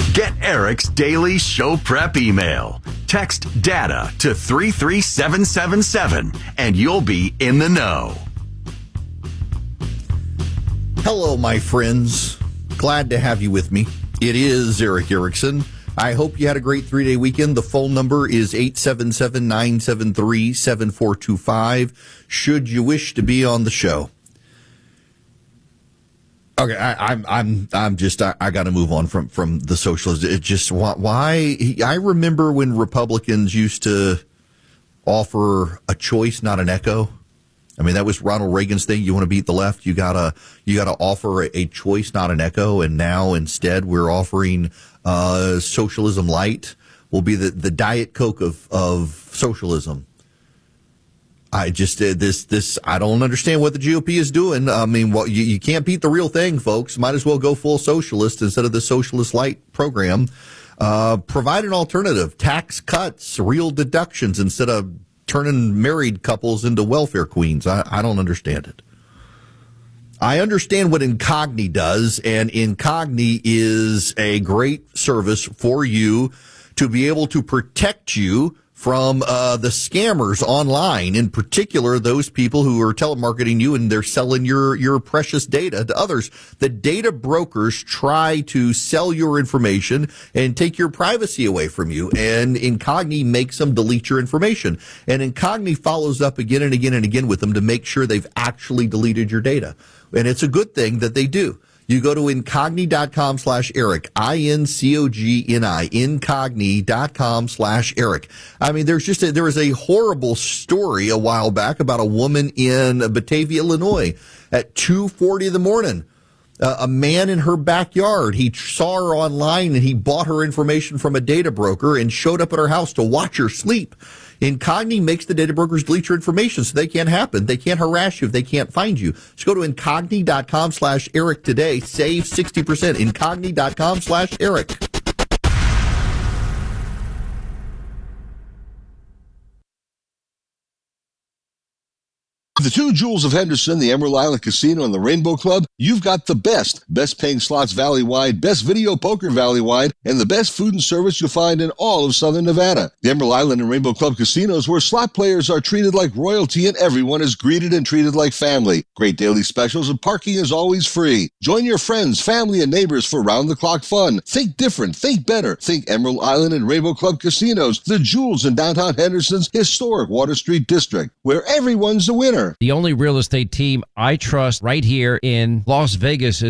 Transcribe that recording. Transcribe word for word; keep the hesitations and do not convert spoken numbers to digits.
Get Eric's daily show prep email. Text DATA to three three seven seven seven and you'll be in the know. Hello, my friends. Glad to have you with me. It is Eric Erickson. I hope you had a great three-day weekend. The phone number is eight seven seven, nine seven three, seven four two five should you wish to be on the show. Okay, I, I'm I'm I'm just I, I got to move on from from the socialists. It just why I remember when Republicans used to offer a choice, not an echo. I mean, that was Ronald Reagan's thing. You want to beat the left, you gotta you gotta offer a, a choice, not an echo. And now instead, we're offering uh, socialism light. Will be the, the Diet Coke of of socialism. I just uh, this this I don't understand what the G O P is doing. I mean, well, you, you can't beat the real thing, folks. Might as well go full socialist instead of the socialist light program. Uh, provide an alternative: tax cuts, real deductions instead of turning married couples into welfare queens. I, I don't understand it. I understand what Incogni does, and Incogni is a great service for you to be able to protect you from uh, the scammers online, in particular those people who are telemarketing you and they're selling your, your precious data to others. The data brokers try to sell your information and take your privacy away from you, and Incogni makes them delete your information. And Incogni follows up again and again and again with them to make sure they've actually deleted your data. And it's a good thing that they do. You go to incogni.com slash Eric, I N C O G N I, incogni.com slash Eric. I mean, there's just a, there was a horrible story a while back about a woman in Batavia, Illinois at two forty in the morning. Uh, a man in her backyard, he saw her online and he bought her information from a data broker and showed up at her house to watch her sleep. Incogni makes the data brokers delete your information so they can't happen. They can't harass you if they can't find you. Just go to incogni.com slash Eric today. Save sixty percent. Incogni.com slash Eric. The two Jewels of Henderson, the Emerald Island Casino, and the Rainbow Club, you've got the best. Best paying slots valley-wide, best video poker valley-wide, and the best food and service you'll find in all of Southern Nevada. The Emerald Island and Rainbow Club casinos, where slot players are treated like royalty and everyone is greeted and treated like family. Great daily specials and parking is always free. Join your friends, family, and neighbors for round-the-clock fun. Think different. Think better. Think Emerald Island and Rainbow Club casinos, the Jewels in downtown Henderson's historic Water Street district, where everyone's a winner. The only real estate team I trust right here in Las Vegas is